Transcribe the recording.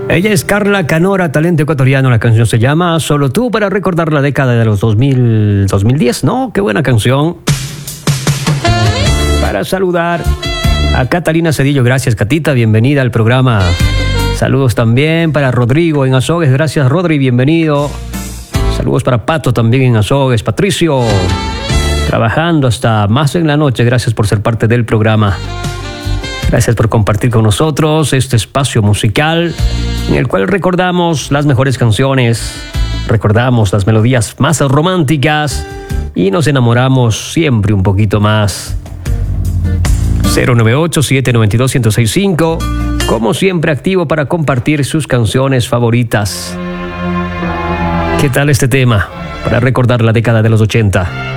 Ella es Carla Canora, talento ecuatoriano. La canción se llama Solo tú, para recordar la década de los 2010, ¿no? Qué buena canción. Para saludar a Catalina Cedillo. Gracias, Catita, bienvenida al programa. Saludos también para Rodrigo en Azogues. Gracias, Rodri, bienvenido. Saludos para Pato también en Azogues. Patricio, trabajando hasta más en la noche. Gracias por ser parte del programa. Gracias por compartir con nosotros este espacio musical en el cual recordamos las mejores canciones, recordamos las melodías más románticas y nos enamoramos siempre un poquito más. 098-792-1065, como siempre activo para compartir sus canciones favoritas. ¿Qué tal este tema para recordar la década de los 80?